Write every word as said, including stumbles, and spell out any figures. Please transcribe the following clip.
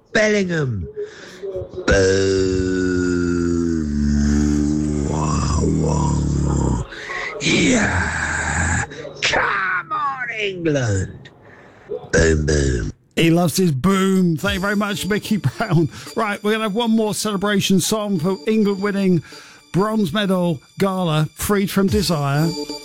Bellingham. Boom. Wah, wah. Yeah. Come on, England. Boom, boom. He loves his boom. Thank you very much, Mickey Brown. Right, we're going to have one more celebration song for England winning bronze medal gala, Freed from Desire.